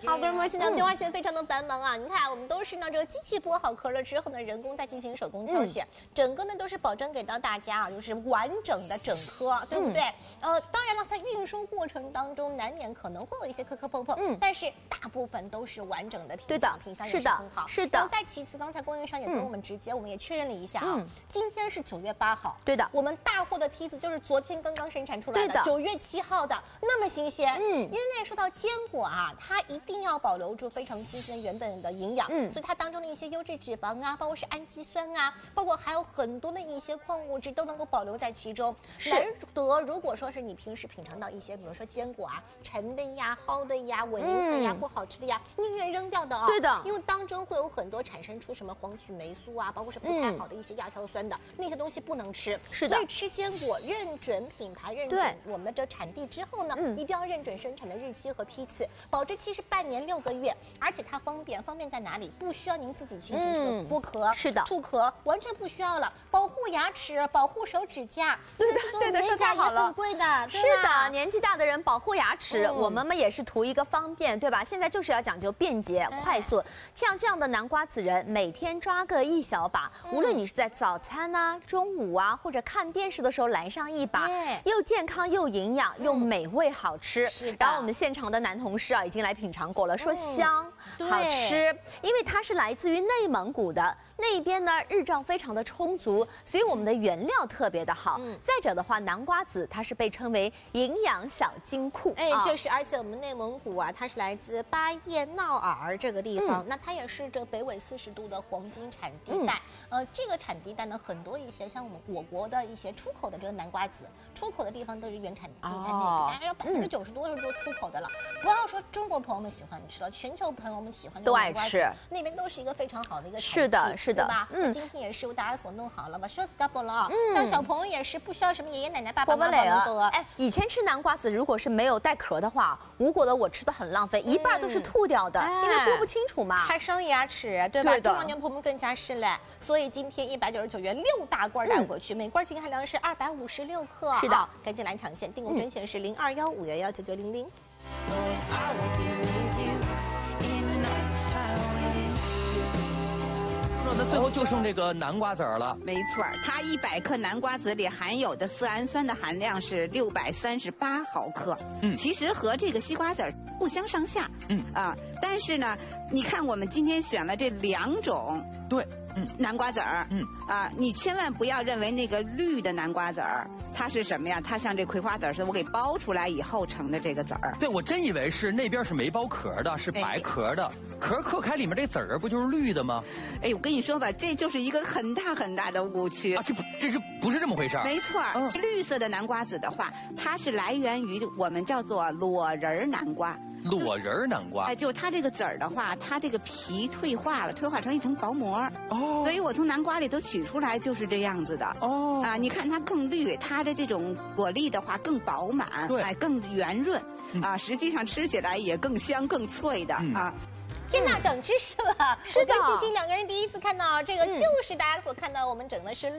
好，各位朋友，现在电话线非常的繁忙啊！你看，我们都是呢这个机器剥好壳了之后呢，人工再进行手工挑选，整个呢都是保证给到大家啊，就是完整的整颗，对不对？当然了，在运输过程当中，难免可能会有一些磕磕碰碰，但是大部分都是完整的品相，品相也是很好。 是的。 然后再其次，刚才供应商也跟我们直接，我们也确认了一下啊，今天是9月8号， 对的， 我们大货的批次就是昨天刚刚生产出来的，9月7号的，那么新鲜。因为说到坚果啊，它一定要保留住非常新鲜原本的营养，所以它当中的一些优质脂肪啊，包括是氨基酸啊，包括还有很多的一些矿物质都能够保留在其中。难得如果说是你平时品尝到一些，比如说坚果啊，沉的呀、蒿的呀、稳硬的呀、不好吃的呀，宁愿扔掉的啊。 对的， 因为当中会有很多产生出什么黄曲霉素啊，包括是不太好的一些亚硝酸的，那些东西不能吃。 是的， 所以吃坚果认准品牌、认准我们的这产地之后呢，一定要认准生产的日期和批次，保质期是半年6个月，而且它方便在哪里？不需要您自己去进行这个剥壳、 是的， 吐壳，完全不需要了，保护牙齿，保护手指甲。 对的，说太好了， 很贵的， 是的，年纪大的人保护牙齿，我们也是图一个方便，对吧？现在就是要讲究便捷、快速。像这样的南瓜籽仁，每天抓个1小把，无论你是在早餐啊、中午啊，或者看电视的时候来上1把，又健康又营养又美味好吃。然后我们现场的男同事啊，已经来品尝过了，说香、好吃，因为它是来自于内蒙古的。那边呢日照非常的充足，所以我们的原料特别的好。再者的话，南瓜籽它是被称为营养小金库。 确实，而且我们内蒙古啊，它是来自巴彦淖尔这个地方，那它也是这北纬40度的黄金产地带。这个产地带呢，很多一些像我国的一些出口的这个南瓜籽，出口的地方都是原产地在那里，当然要90%多是做出口的了。不要说中国朋友们喜欢吃了，全球朋友们喜欢都爱吃， 那边都是一个非常好的一个产地。 是的，是的， 对吧？今天也是为大家所弄好了吧？说 scalp 了，像小朋友也是不需要什么爷爷奶奶、爸爸妈妈都得。 以前吃南瓜籽如果是没有带壳的话，无果的我吃的很浪费，一半都是吐掉的，因为剥不清楚嘛， 还伤牙齿，对吧？中老年朋友们更加是嘞。所以今天199元6大罐带回去，每罐净含量是256克。 是的， 赶紧来抢现，订购专线是0215119900。 那最后就剩这个南瓜籽了。 没错，它100克南瓜籽里含有的色氨酸的含量是638毫克。其实和这个西瓜籽不相上下。但是呢，你看我们今天选了这2种。 对。 南瓜籽儿，你千万不要认为那个绿的南瓜籽儿，它是什么呀？它像这葵花籽儿似的，我给剥出来以后成的这个籽儿。 对，我真以为是那边是没剥壳的，是白壳的，壳嗑开里面这籽儿不就是绿的吗？ 我跟你说吧，这就是一个很大很大的误区啊！这不是这么回事儿？ 没错，绿色的南瓜籽的话，它是来源于我们叫做裸仁南瓜。 裸仁南瓜， 就是它这个籽儿的话，它这个皮退化了，退化成一层薄膜。所以我从南瓜里头取出来就是这样子的。你看它更绿，它的这种果粒的话更饱满，更圆润。实际上吃起来也更香、更脆的啊。 天哪，长知识了！ 是的， 我跟欣欣2个人第一次看到这个，就是大家所看到我们整的是